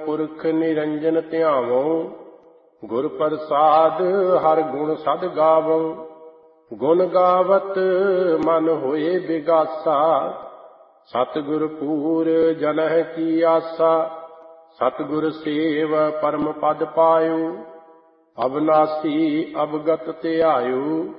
पुरख निरंजन ध्यावों। गुर प्रसाद हर गुण सद गावों। गुण गावत मन होए बिगासा। सतगुर पूर जनह की आसा। सतगुर सेव परम पद पायो। अविनाशी अवगत ते आयो।